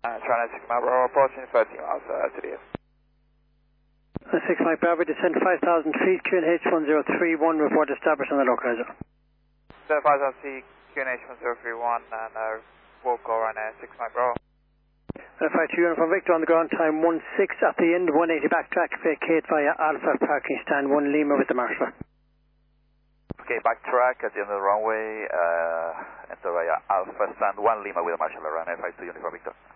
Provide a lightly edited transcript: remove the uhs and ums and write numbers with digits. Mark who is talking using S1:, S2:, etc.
S1: China 6 Mike Bravo approaching 30 miles to the east.
S2: 6 Mike Bravo, descend 5,000 feet, QNH 1031, report established on the localizer.
S1: 5,000 feet, QNH 1031, and Volco on 6 Mike Bravo.
S2: 52 Uniform Victor on the ground, time 16 at the end, 180 backtrack, vacate via Alpha parking stand 1 Lima with the marshal.
S3: Okay, backtrack at the end of the runway, enter via Alpha stand 1 Lima with the marshal, around 52 Uniform Victor.